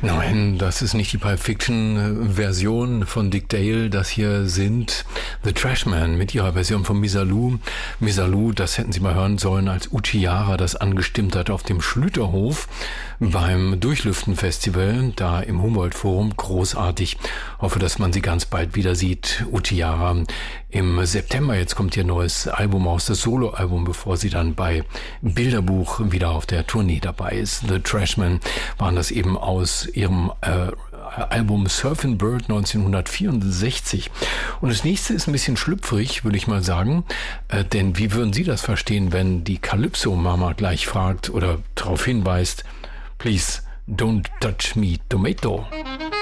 Nein, das ist nicht die Pulp Fiction-Version von Dick Dale. Das hier sind The Trashmen mit ihrer Version von Misirlou. Misirlou, das hätten Sie mal hören sollen, als Uchiara das angestimmt hat auf dem Schlüterhof beim Durchlüften-Festival, da im Humboldt-Forum. Großartig. Hoffe, dass man sie ganz bald wieder sieht. Uchiara im September. Jetzt kommt ihr neues Album aus, das Soloalbum, bevor sie dann bei Bilderbuch wieder auf der Tournee dabei ist. The Trashmen waren das eben aus ihrem Album Surfing Bird 1964. Und das nächste ist ein bisschen schlüpfrig, würde ich mal sagen. Denn wie würden Sie das verstehen, wenn die Calypso-Mama gleich fragt oder darauf hinweist, Please don't touch me, Tomato.